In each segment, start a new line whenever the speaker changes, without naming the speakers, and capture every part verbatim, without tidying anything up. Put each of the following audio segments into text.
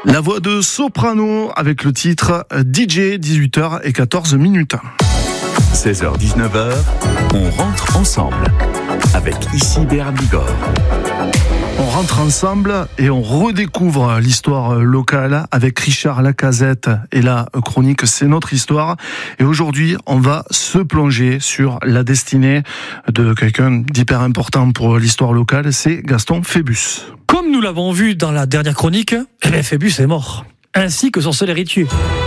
La voix de Soprano avec le titre D J, dix-huit heures quatorze minutes.
seize heures dix-neuf heures, on rentre ensemble avec ici Béarn Bigorre.
On rentre ensemble et on redécouvre l'histoire locale avec Richard Lacazette et la chronique C'est notre histoire. Et aujourd'hui, on va se plonger sur la destinée de quelqu'un d'hyper important pour l'histoire locale, c'est Gaston Phébus.
Comme nous l'avons vu dans la dernière chronique, eh bien Phébus est mort, ainsi que son seul héritier.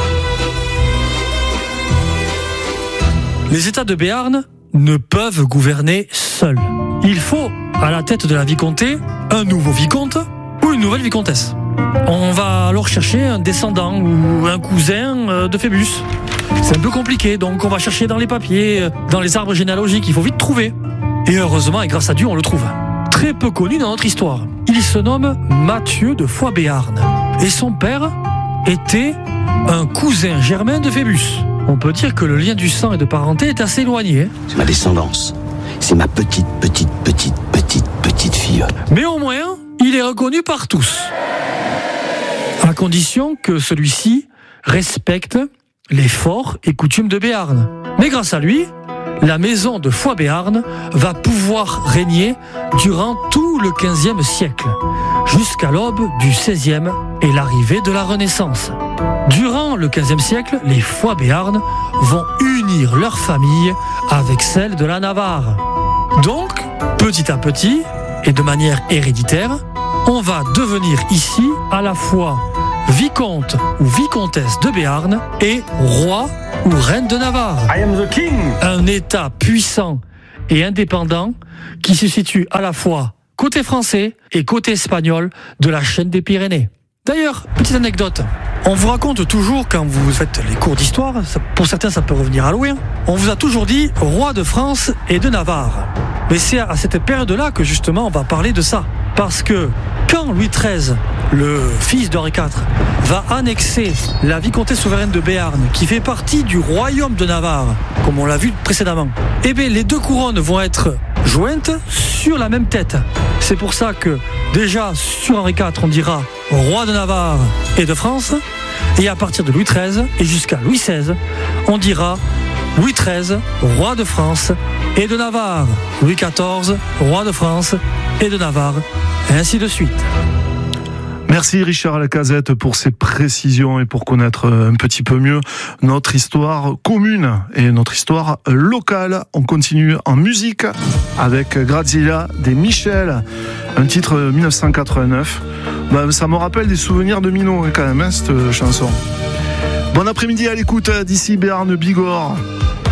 Les États de Béarn ne peuvent gouverner seuls. Il faut, à la tête de la vicomté, un nouveau vicomte ou une nouvelle vicomtesse. On va alors chercher un descendant ou un cousin de Phébus. C'est un peu compliqué, donc on va chercher dans les papiers, dans les arbres généalogiques, il faut vite trouver. Et heureusement, et grâce à Dieu, on le trouve. Très peu connu dans notre histoire. Il se nomme Mathieu de Foix-Béarn. Et son père était un cousin germain de Phébus. On peut dire que le lien du sang et de parenté est assez éloigné.
C'est ma descendance. C'est ma petite, petite, petite, petite, petite fille.
Mais au moins, il est reconnu par tous. À condition que celui-ci respecte les forts et coutumes de Béarn. Mais grâce à lui, la maison de Foix-Béarn va pouvoir régner durant tout le quinzième siècle, jusqu'à l'aube du seizième et l'arrivée de la Renaissance. Durant le quinzième siècle, les Foix-Béarn vont unir leur famille avec celle de la Navarre. Donc, petit à petit, et de manière héréditaire, on va devenir ici à la fois vicomte ou vicomtesse de Béarn et roi ou reine de Navarre.
I am the king.
Un État puissant et indépendant qui se situe à la fois côté français et côté espagnol de la chaîne des Pyrénées. D'ailleurs, petite anecdote, on vous raconte toujours quand vous faites les cours d'histoire, pour certains ça peut revenir à loin, on vous a toujours dit roi de France et de Navarre. Mais c'est à cette période-là que justement on va parler de ça. Parce que quand Louis treize, le fils d'Henri quatre, va annexer la vicomté souveraine de Béarn, qui fait partie du royaume de Navarre, comme on l'a vu précédemment, eh bien les deux couronnes vont être jointes sur la même tête. C'est pour ça que déjà sur Henri quatre, on dira roi de Navarre et de France, et à partir de Louis treize et jusqu'à Louis seize, on dira Louis treize, roi de France et de Navarre, Louis quatorze, roi de France et de Navarre, et ainsi de suite.
Merci Richard Lacazette pour ces précisions et pour connaître un petit peu mieux notre histoire commune et notre histoire locale. On continue en musique avec Grazilla des Michel, un titre dix-neuf cent quatre-vingt-neuf. Ben, ça me rappelle des souvenirs de Minot quand même, hein, cette chanson. Bon après-midi à l'écoute d'ici Béarn Bigorre.